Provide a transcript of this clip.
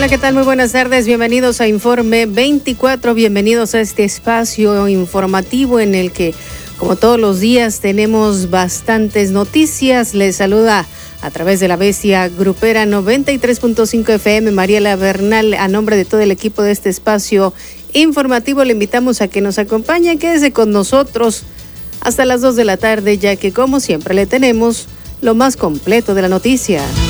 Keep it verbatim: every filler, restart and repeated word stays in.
Hola, ¿qué tal? Muy buenas tardes. Bienvenidos a Informe veinticuatro. Bienvenidos a este espacio informativo en el que, como todos los días, tenemos bastantes noticias. Les saluda a través de la Bestia Grupera noventa y tres punto cinco F M Mariela Bernal. A nombre de todo el equipo de este espacio informativo, le invitamos a que nos acompañe. Quédese con nosotros hasta las dos de la tarde, ya que, como siempre, le tenemos lo más completo de la noticia.